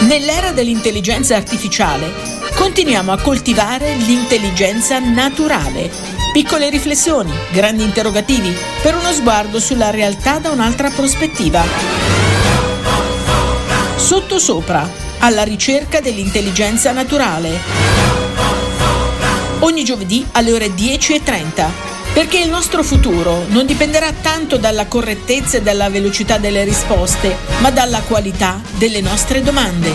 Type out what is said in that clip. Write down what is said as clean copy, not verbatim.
Nell'era dell'intelligenza artificiale, continuiamo a coltivare l'intelligenza naturale. Piccole riflessioni, grandi interrogativi, per uno sguardo sulla realtà da un'altra prospettiva. Sottosopra, alla ricerca dell'intelligenza naturale. Ogni giovedì alle ore 10:30, perché il nostro futuro non dipenderà tanto dalla correttezza e dalla velocità delle risposte, ma dalla qualità delle nostre domande.